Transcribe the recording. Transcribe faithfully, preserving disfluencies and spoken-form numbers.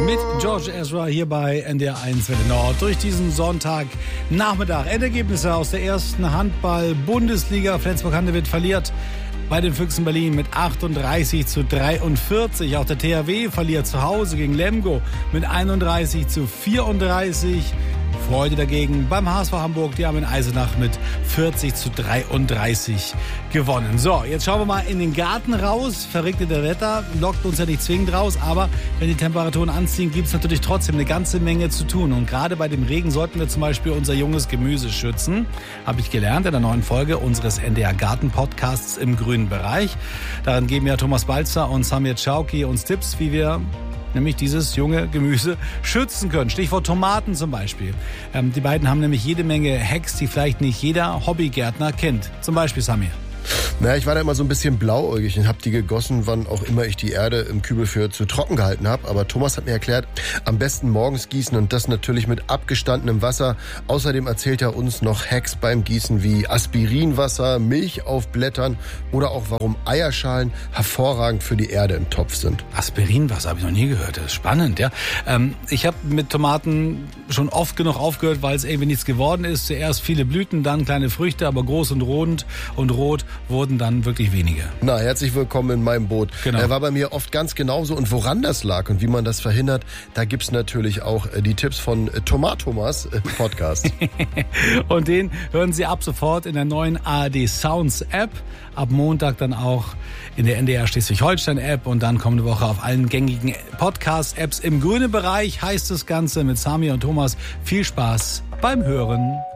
mit George Ezra hier bei N D R eins Welle Nord durch diesen Sonntagnachmittag. Endergebnisse aus der ersten Handball-Bundesliga. Flensburg-Handewitt verliert bei den Füchsen Berlin mit achtunddreißig zu dreiundvierzig. Auch der T H W verliert zu Hause gegen Lemgo mit einunddreißig zu vierunddreißig. Freude dagegen beim H S V Hamburg. Die haben in Eisenach mit vierzig zu dreiunddreißig gewonnen. So, jetzt schauen wir mal in den Garten raus. Verregnetes Wetter lockt uns ja nicht zwingend raus, aber wenn die Temperaturen anziehen, gibt es natürlich trotzdem eine ganze Menge zu tun. Und gerade bei dem Regen sollten wir zum Beispiel unser junges Gemüse schützen. Habe ich gelernt in der neuen Folge unseres N D R Garten Podcasts im grünen Bereich. Darin geben ja Thomas Balzer und Samir Chauki uns Tipps, wie wir nämlich dieses junge Gemüse schützen können. Stichwort Tomaten zum Beispiel. Ähm, die beiden haben nämlich jede Menge Hacks, die vielleicht nicht jeder Hobbygärtner kennt. Zum Beispiel Samir. Naja, ich war da immer so ein bisschen blauäugig und habe die gegossen, wann auch immer ich die Erde im Kübel für zu trocken gehalten habe. Aber Thomas hat mir erklärt, am besten morgens gießen und das natürlich mit abgestandenem Wasser. Außerdem erzählt er uns noch Hacks beim Gießen wie Aspirinwasser, Milch auf Blättern oder auch warum Eierschalen hervorragend für die Erde im Topf sind. Aspirinwasser habe ich noch nie gehört. Das ist spannend, ja. Ähm, ich habe mit Tomaten schon oft genug aufgehört, weil es irgendwie nichts geworden ist. Zuerst viele Blüten, dann kleine Früchte, aber groß und rund und rot wurden dann wirklich wenige. Na, herzlich willkommen in meinem Boot. Genau. Er war bei mir oft ganz genauso. Und woran das lag und wie man das verhindert, da gibt's natürlich auch die Tipps von Tomatomas Podcast. Und den hören Sie ab sofort in der neuen A R D Sounds App. Ab Montag dann auch in der N D R Schleswig-Holstein App und dann kommende Woche auf allen gängigen Podcast-Apps. Im grünen Bereich heißt das Ganze mit Sami und Thomas. Viel Spaß beim Hören.